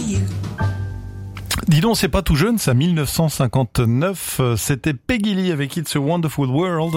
Dis donc, c'est pas tout jeune, ça, 1959, c'était Peggy Lee avec It's a Wonderful World.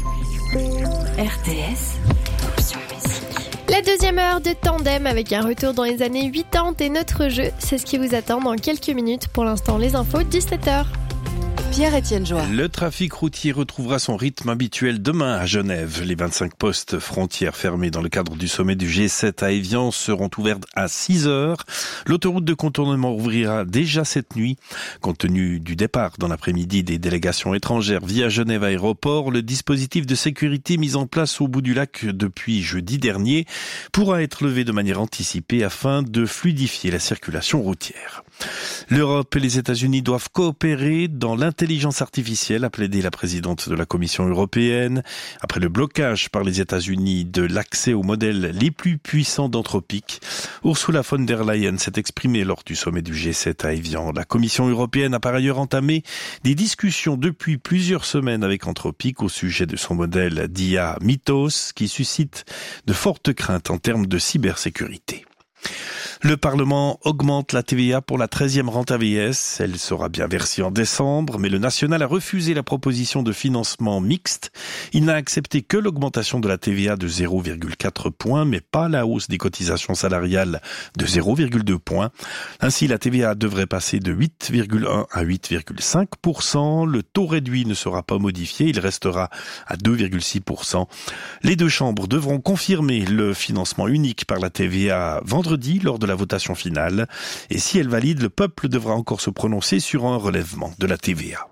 RTS, option musique. La deuxième heure de Tandem avec un retour dans les années 80 et notre jeu, c'est ce qui vous attend dans quelques minutes. Pour l'instant, les infos, 17h. Pierre-Étienne Joie. Le trafic routier retrouvera son rythme habituel demain à Genève. Les 25 postes frontières fermés dans le cadre du sommet du G7 à Évian seront ouverts à 6 heures. L'autoroute de contournement ouvrira déjà cette nuit. Compte tenu du départ dans l'après-midi des délégations étrangères via Genève Aéroport, le dispositif de sécurité mis en place au bout du lac depuis jeudi dernier pourra être levé de manière anticipée afin de fluidifier la circulation routière. L'Europe et les États-Unis doivent coopérer dans l'intelligence artificielle, a plaidé la présidente de la Commission européenne. Après le blocage par les États-Unis de l'accès aux modèles les plus puissants d'Anthropic, Ursula von der Leyen s'est exprimée lors du sommet du G7 à Évian. La Commission européenne a par ailleurs entamé des discussions depuis plusieurs semaines avec Anthropic au sujet de son modèle d'IA Mythos, qui suscite de fortes craintes en termes de cybersécurité. Le Parlement augmente la TVA pour la 13e rente AVS. Elle sera bien versée en décembre, mais le national a refusé la proposition de financement mixte. Il n'a accepté que l'augmentation de la TVA de 0,4 points, mais pas la hausse des cotisations salariales de 0,2 points. Ainsi, la TVA devrait passer de 8,1 à 8,5%. Le taux réduit ne sera pas modifié, il restera à 2,6%. Les deux chambres devront confirmer le financement unique par la TVA vendredi lors de la votation finale. Et si elle valide, le peuple devra encore se prononcer sur un relèvement de la TVA.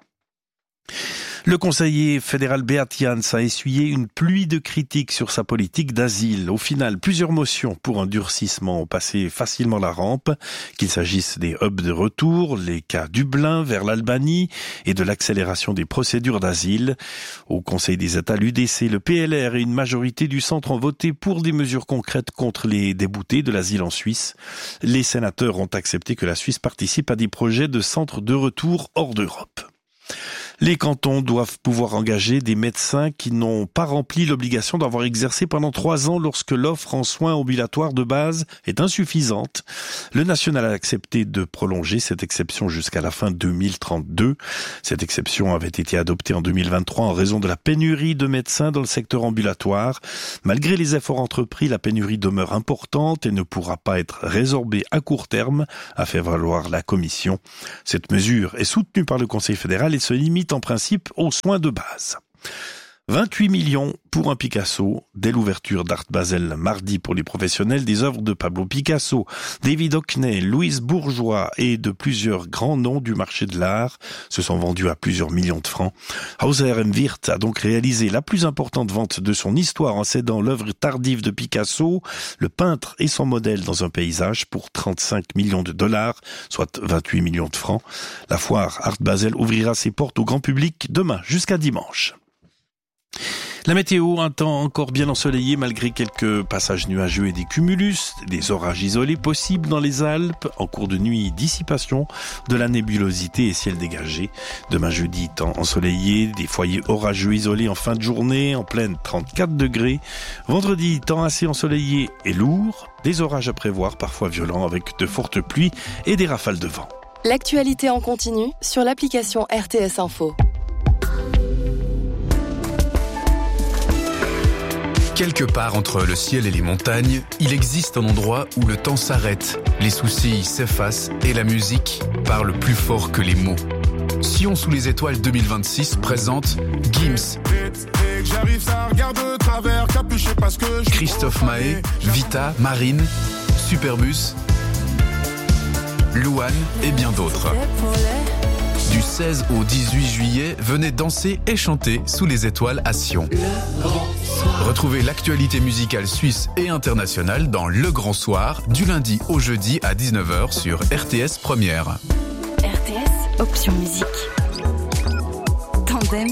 Le conseiller fédéral Beat Jans a essuyé une pluie de critiques sur sa politique d'asile. Au final, plusieurs motions pour un durcissement ont passé facilement la rampe, qu'il s'agisse des hubs de retour, les cas Dublin vers l'Albanie et de l'accélération des procédures d'asile. Au Conseil des États, l'UDC, le PLR et une majorité du centre ont voté pour des mesures concrètes contre les déboutés de l'asile en Suisse. Les sénateurs ont accepté que la Suisse participe à des projets de centres de retour hors d'Europe. Les cantons doivent pouvoir engager des médecins qui n'ont pas rempli l'obligation d'avoir exercé pendant 3 ans lorsque l'offre en soins ambulatoires de base est insuffisante. Le national a accepté de prolonger cette exception jusqu'à la fin 2032. Cette exception avait été adoptée en 2023 en raison de la pénurie de médecins dans le secteur ambulatoire. Malgré les efforts entrepris, la pénurie demeure importante et ne pourra pas être résorbée à court terme, a fait valoir la Commission. Cette mesure est soutenue par le Conseil fédéral et se limite en principe aux soins de base. 28 millions pour un Picasso. Dès l'ouverture d'Art Basel mardi pour les professionnels, des œuvres de Pablo Picasso, David Hockney, Louise Bourgeois et de plusieurs grands noms du marché de l'art se sont vendus à plusieurs millions de francs. Hauser M. Wirth a donc réalisé la plus importante vente de son histoire en cédant l'œuvre tardive de Picasso, le peintre et son modèle dans un paysage pour 35 millions de dollars, soit 28 millions de francs. La foire Art Basel ouvrira ses portes au grand public demain jusqu'à dimanche. La météo, un temps encore bien ensoleillé malgré quelques passages nuageux et des cumulus, des orages isolés possibles dans les Alpes. En cours de nuit, dissipation de la nébulosité et ciel dégagé. Demain jeudi, temps ensoleillé, des foyers orageux isolés en fin de journée, en pleine 34 degrés. Vendredi, temps assez ensoleillé et lourd, des orages à prévoir, parfois violents avec de fortes pluies et des rafales de vent. L'actualité en continu sur l'application RTS Info. Quelque part entre le ciel et les montagnes, il existe un endroit où le temps s'arrête, les soucis s'effacent et la musique parle plus fort que les mots. Sion sous les étoiles 2026 présente Gims, Christophe Mahé, Vita, Marine, Superbus, Louane et bien d'autres. Du 16 au 18 juillet, venez danser et chanter sous les étoiles à Sion. Retrouvez l'actualité musicale suisse et internationale dans Le Grand Soir, du lundi au jeudi à 19h sur RTS Première. RTS, option musique. Tandem.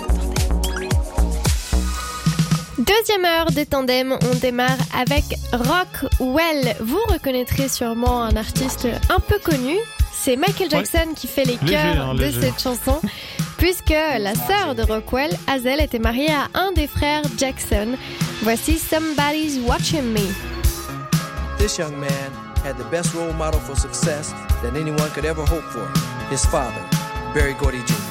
Deuxième heure de Tandem, on démarre avec Rockwell. Vous reconnaîtrez sûrement un artiste un peu connu. C'est Michael Jackson qui fait les chœurs de cette chanson, puisque la sœur de Rockwell, Hazel, était mariée à un des frères Jackson. Voici Somebody's Watching Me. This young man had the best role model for success that anyone could ever hope for, his father, Berry Gordy Jr.